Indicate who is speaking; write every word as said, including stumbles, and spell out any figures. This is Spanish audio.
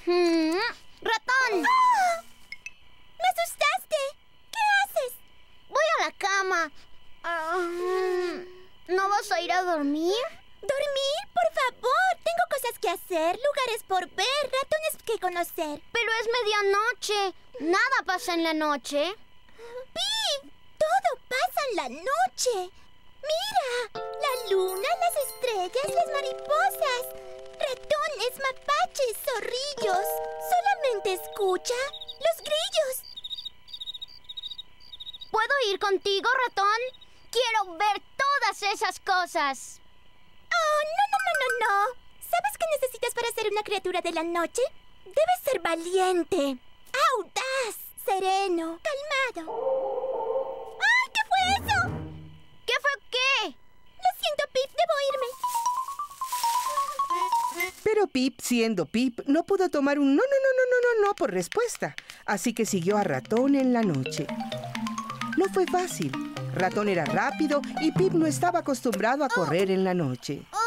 Speaker 1: Hmm. ¡Ratón!
Speaker 2: ¡Ah! ¡Me asustaste! ¿Qué haces?
Speaker 1: Voy a la cama. Uh, ¿No vas a ir a dormir?
Speaker 2: ¿Dormir? Por favor. Tengo cosas que hacer, lugares por ver, ratones que conocer.
Speaker 1: Pero es medianoche. Nada pasa en la noche.
Speaker 2: ¡Pip! Todo pasa en la noche. ¡Mira! La luna, las estrellas, las mariposas. Ratones, mapaches, zorrillos. Solamente escucha los grillos.
Speaker 1: ¿Puedo ir contigo, ratón? Quiero ver todas esas cosas.
Speaker 2: Oh, no, no, no, no, no. ¿Sabes qué necesitas para ser una criatura de la noche? Debes ser valiente, audaz, sereno, calmado. ¡Ay, qué fue eso!
Speaker 1: ¿Qué fue qué?
Speaker 2: Lo siento, Pip, debo irme.
Speaker 3: Pero Pip, siendo Pip, no pudo tomar un no, no, no, no, no, no, no por respuesta. Así que siguió a Ratón en la noche. No fue fácil. Ratón era rápido y Pip no estaba acostumbrado a correr en la noche.
Speaker 1: Oh.